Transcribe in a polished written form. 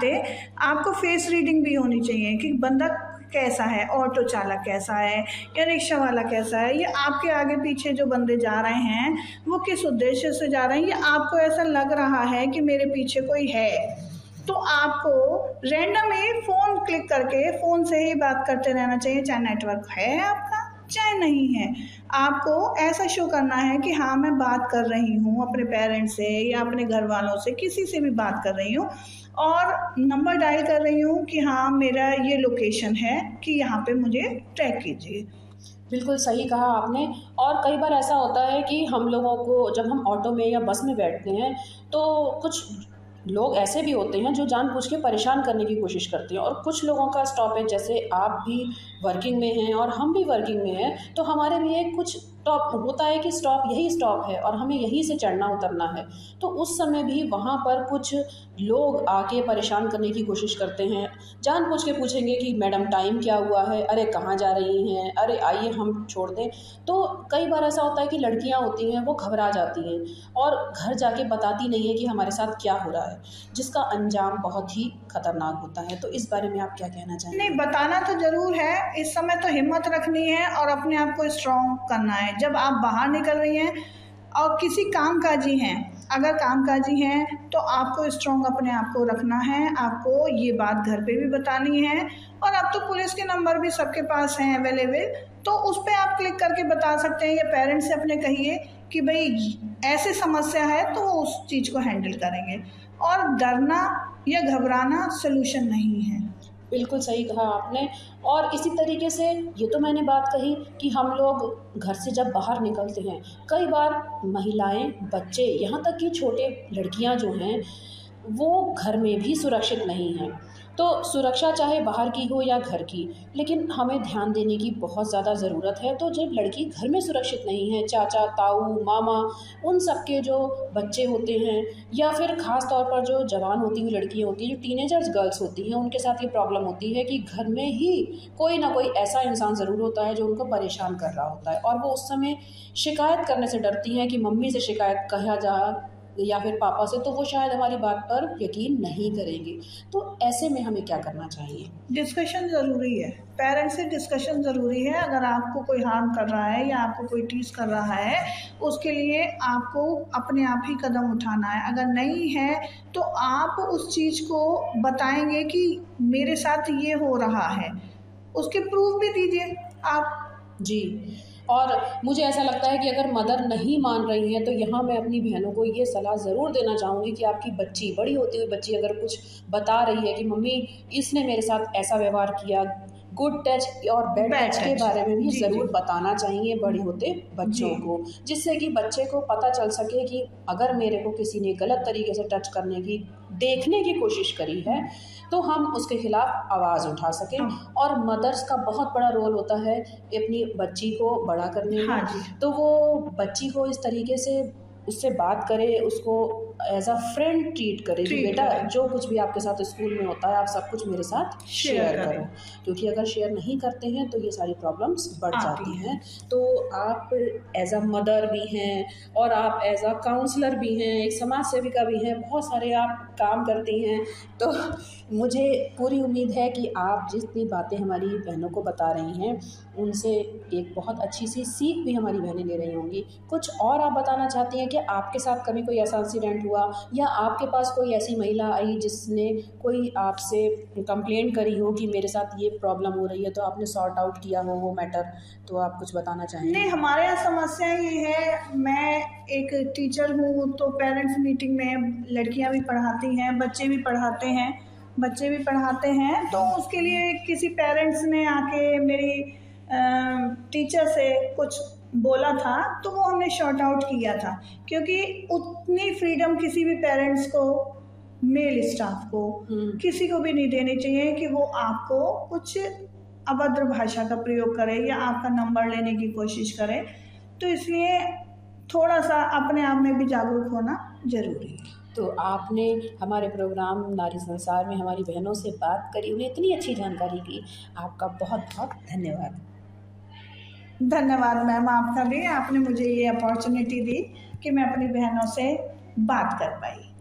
आते आपको face reading भी होनी चाहिए कि बंदा कैसा है, ऑटो चालक कैसा है या रिक्शा वाला कैसा है, या आपके आगे पीछे जो बंदे जा रहे हैं वो किस उद्देश्य से जा रहे हैं, या आपको ऐसा लग रहा है कि मेरे पीछे कोई है, तो आपको रैंडम ही फ़ोन क्लिक करके फ़ोन से ही बात करते रहना चाहिए, चाहे नेटवर्क है आपका चाहे नहीं है। आपको ऐसा शो करना है कि हाँ मैं बात कर रही हूँ अपने पेरेंट्स से या अपने घर वालों से, किसी से भी बात कर रही हूँ और नंबर डायल कर रही हूँ कि हाँ मेरा ये लोकेशन है कि यहाँ पे मुझे ट्रैक कीजिए। बिल्कुल सही कहा आपने। और कई बार ऐसा होता है कि हम लोगों को जब हम ऑटो में या बस में बैठते हैं तो कुछ लोग ऐसे भी होते हैं जो जानबूझ के परेशान करने की कोशिश करते हैं, और कुछ लोगों का स्टॉपेज, जैसे आप भी वर्किंग में हैं और हम भी वर्किंग में हैं, तो हमारे लिए कुछ स्टॉप होता है कि स्टॉप यही स्टॉप है और हमें यहीं से चढ़ना उतरना है। तो उस समय भी वहाँ पर कुछ लोग आके परेशान करने की कोशिश करते हैं, जानबूझ के पूछेंगे कि मैडम टाइम क्या हुआ है, अरे कहाँ जा रही हैं, अरे आइए हम छोड़ दें। तो कई बार ऐसा होता है कि लड़कियाँ होती हैं वो घबरा जाती हैं और घर जाके बताती नहीं है कि हमारे साथ क्या हो रहा है, जिसका अंजाम बहुत ही खतरनाक होता है। तो इस बारे में आप क्या कहना चाहेंगे? नहीं, बताना तो ज़रूर है, इस समय तो हिम्मत रखनी है और अपने आप को स्ट्रॉन्ग करना है। जब आप बाहर निकल रही हैं और किसी कामकाजी हैं, अगर कामकाजी हैं तो आपको स्ट्रॉन्ग अपने आप को रखना है, आपको ये बात घर पे भी बतानी है। और अब तो पुलिस के नंबर भी सबके पास हैं अवेलेबल, तो उस पर आप क्लिक करके बता सकते हैं या पेरेंट्स से अपने कहिए कि भाई ऐसे समस्या है, तो वो उस चीज़ को हैंडल करेंगे। और डरना या घबराना सलूशन नहीं है। बिल्कुल सही कहा आपने। और इसी तरीके से ये तो मैंने बात कही कि हम लोग घर से जब बाहर निकलते हैं, कई बार महिलाएं, बच्चे, यहाँ तक कि छोटे लड़कियां जो हैं वो घर में भी सुरक्षित नहीं हैं। तो सुरक्षा चाहे बाहर की हो या घर की, लेकिन हमें ध्यान देने की बहुत ज़्यादा ज़रूरत है। तो जब लड़की घर में सुरक्षित नहीं है, चाचा, ताऊ, मामा, उन सब के जो बच्चे होते हैं, या फिर ख़ास तौर पर जो जवान होती हुई लड़कियाँ होती हैं, जो टीनेजर्स गर्ल्स होती हैं, उनके साथ ये प्रॉब्लम होती है कि घर में ही कोई ना कोई ऐसा इंसान ज़रूर होता है जो उनको परेशान कर रहा होता है, और वो उस समय शिकायत करने से डरती हैं कि मम्मी से शिकायत कहा जा या फिर पापा से, तो वो शायद हमारी बात पर यकीन नहीं करेंगे। तो ऐसे में हमें क्या करना चाहिए? डिस्कशन ज़रूरी है, पेरेंट्स से डिस्कशन ज़रूरी है। अगर आपको कोई हार्म कर रहा है या आपको कोई टीज कर रहा है, उसके लिए आपको अपने आप ही कदम उठाना है। अगर नहीं है तो आप उस चीज़ को बताएंगे कि मेरे साथ ये हो रहा है, उसके प्रूफ भी दीजिए आप। जी। और मुझे ऐसा लगता है कि अगर मदर नहीं मान रही हैं, तो यहाँ मैं अपनी बहनों को ये सलाह ज़रूर देना चाहूँगी कि आपकी बच्ची, बड़ी होती हुई बच्ची, अगर कुछ बता रही है कि मम्मी इसने मेरे साथ ऐसा व्यवहार किया, गुड टच और बैड टच के बारे में भी ज़रूर बताना चाहिए बड़े होते बच्चों को, जिससे कि बच्चे को पता चल सके कि अगर मेरे को किसी ने गलत तरीके से टच करने की, देखने की कोशिश करी है, तो हम उसके खिलाफ आवाज़ उठा सकें। और मदर्स का बहुत बड़ा रोल होता है अपनी बच्ची को बड़ा करने में। तो वो बच्ची को इस तरीके से उससे बात करे, उसको एज अ फ्रेंड ट्रीट करे कि बेटा जो कुछ भी आपके साथ स्कूल में होता है आप सब कुछ मेरे साथ शेयर करो, क्योंकि अगर शेयर नहीं करते हैं तो ये सारी प्रॉब्लम्स बढ़ जाती हैं। तो आप एज अ मदर भी हैं और आप एज अ काउंसलर भी हैं, एक समाज सेविका भी हैं, बहुत सारे आप काम करती हैं। तो मुझे पूरी उम्मीद है कि आप जितनी बातें हमारी बहनों को बता रही हैं उनसे एक बहुत अच्छी सी सीख भी हमारी बहनें ले रही होंगी। कुछ और आप बताना चाहती हैं कि आपके साथ कभी कोई ऐसा इंसिडेंट हुआ या आपके पास कोई ऐसी महिला आई जिसने कोई आपसे कंप्लेंट करी हो कि मेरे साथ ये प्रॉब्लम हो रही है, तो आपने सॉर्ट आउट किया हो वो मैटर, तो आप कुछ बताना चाहेंगे? नहीं, हमारे यहाँ समस्या ये है, मैं एक टीचर हूँ तो पेरेंट्स मीटिंग में लड़कियाँ भी पढ़ाती हैं, बच्चे भी पढ़ाते हैं। तो उसके लिए किसी पेरेंट्स ने आके मेरी टीचर से कुछ बोला था, तो वो हमने शॉर्ट आउट किया था, क्योंकि उतनी फ्रीडम किसी भी पेरेंट्स को, मेल स्टाफ को, किसी को भी नहीं देनी चाहिए कि वो आपको कुछ अभद्र भाषा का प्रयोग करे या आपका नंबर लेने की कोशिश करे। तो इसलिए थोड़ा सा अपने आप में भी जागरूक होना जरूरी है। तो आपने हमारे प्रोग्राम नारी संसार में हमारी बहनों से बात करी, उन्हें इतनी अच्छी जानकारी दी, आपका बहुत बहुत धन्यवाद। धन्यवाद मैम आपका भी, आपने मुझे ये अपॉर्चुनिटी दी कि मैं अपनी बहनों से बात कर पाई।